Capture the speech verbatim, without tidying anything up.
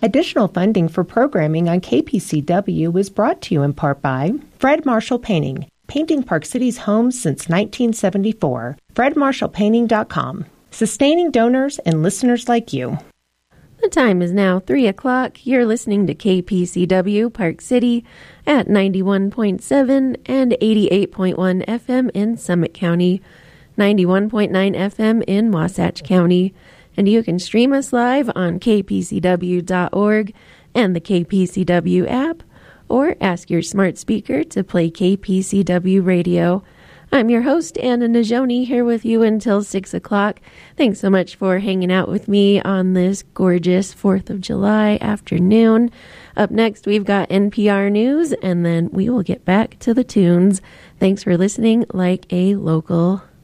Additional funding for programming on K P C W is brought to you in part by Fred Marshall Painting, painting Park City's homes since nineteen seventy-four. fred marshall painting dot com, sustaining donors and listeners like you. The time is now three o'clock. You're listening to K P C W Park City at ninety-one point seven and eighty-eight point one F M in Summit County, ninety-one point nine F M in Wasatch County. And you can stream us live on k p c w dot org and the K P C W app, or ask your smart speaker to play K P C W radio. I'm your host, Anna Najoni, here with you until six o'clock. Thanks so much for hanging out with me on this gorgeous fourth of July afternoon. Up next, we've got N P R News, and then we will get back to the tunes. Thanks for listening like a local.